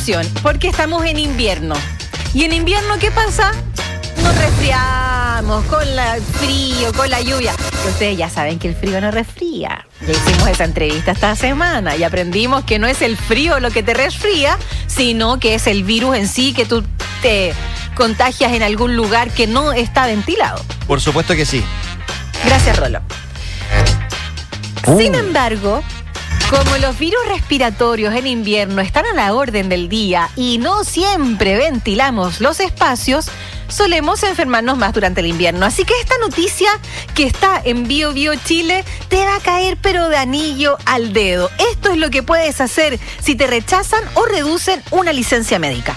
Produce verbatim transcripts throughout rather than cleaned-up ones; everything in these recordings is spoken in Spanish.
atención, porque estamos en invierno. ¿Y en invierno qué pasa? Nos resfriamos con la- el frío, con la lluvia. Y ustedes ya saben que el frío no resfría. Ya hicimos esa entrevista esta semana y aprendimos que no es el frío lo que te resfría, sino que es el virus en sí que tú te contagias en algún lugar que no está ventilado. Por supuesto que sí. Gracias, Rolo. Uh. Sin embargo, como los virus respiratorios en invierno están a la orden del día y no siempre ventilamos los espacios, solemos enfermarnos más durante el invierno. Así que esta noticia que está en Bio Bio Chile te va a caer pero de anillo al dedo. Esto es lo que puedes hacer si te rechazan o reducen una licencia médica.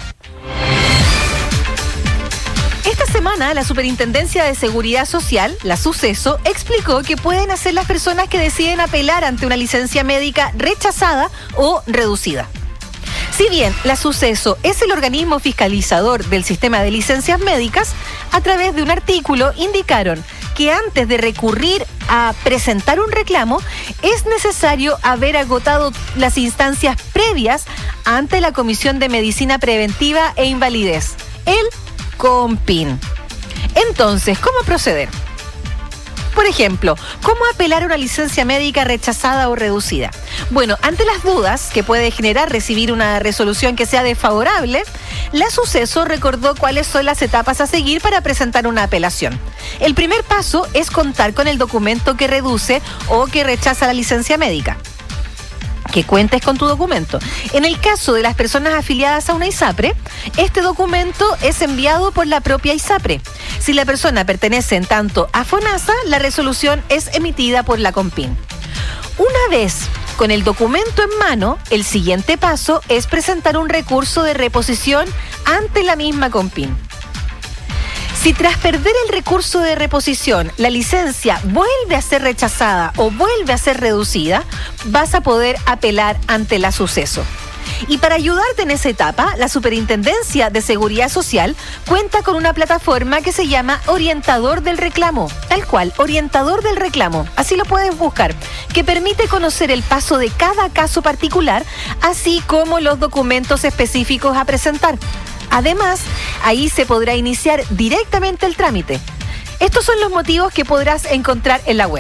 Esta semana, la Superintendencia de Seguridad Social, la SUSESO, explicó que pueden hacer las personas que deciden apelar ante una licencia médica rechazada o reducida. Si bien la SUSESO es el organismo fiscalizador del sistema de licencias médicas, a través de un artículo indicaron que antes de recurrir a presentar un reclamo, es necesario haber agotado las instancias previas ante la Comisión de Medicina Preventiva e Invalidez, el COMPIN. Entonces, ¿cómo proceder? Por ejemplo, ¿cómo apelar a una licencia médica rechazada o reducida? Bueno, ante las dudas que puede generar recibir una resolución que sea desfavorable, la SUSESO recordó cuáles son las etapas a seguir para presentar una apelación. El primer paso es contar con el documento que reduce o que rechaza la licencia médica. Que cuentes con tu documento. En el caso de las personas afiliadas a una ISAPRE, este documento es enviado por la propia ISAPRE. Si la persona pertenece en tanto a FONASA, la resolución es emitida por la COMPIN. Una vez con el documento en mano, el siguiente paso es presentar un recurso de reposición ante la misma COMPIN. Si tras perder el recurso de reposición, la licencia vuelve a ser rechazada o vuelve a ser reducida, vas a poder apelar ante la SUSESO. Y para ayudarte en esa etapa, la Superintendencia de Seguridad Social cuenta con una plataforma que se llama Orientador del Reclamo, tal cual, Orientador del Reclamo, así lo puedes buscar, que permite conocer el paso de cada caso particular, así como los documentos específicos a presentar. Además, ahí se podrá iniciar directamente el trámite. Estos son los motivos que podrás encontrar en la web.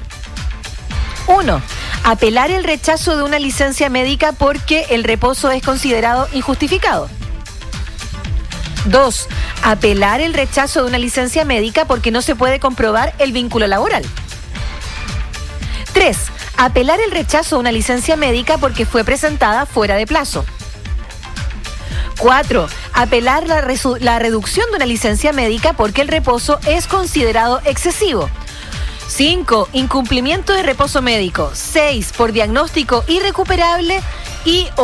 uno. Apelar el rechazo de una licencia médica porque el reposo es considerado injustificado. dos. Apelar el rechazo de una licencia médica porque no se puede comprobar el vínculo laboral. tres. Apelar el rechazo de una licencia médica porque fue presentada fuera de plazo. cuatro. Apelar la, resu- la reducción de una licencia médica porque el reposo es considerado excesivo. cinco. Incumplimiento de reposo médico. seis. Por diagnóstico irrecuperable y